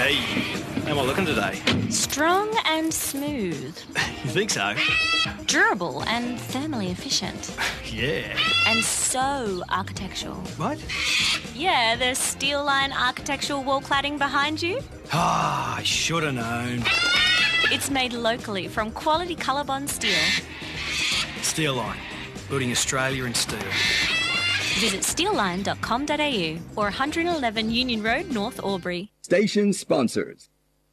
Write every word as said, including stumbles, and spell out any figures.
Hey, how am I looking today? Strong and smooth. You think so? Durable and thermally efficient. Yeah. And so architectural. What? Yeah, there's Steel Line architectural wall cladding behind you. Ah, I should have known. It's made locally from quality Colorbond steel. Steel Line, building Australia in steel. Visit steel line dot com dot a u or one eleven Union Road, North Albury. Station sponsors.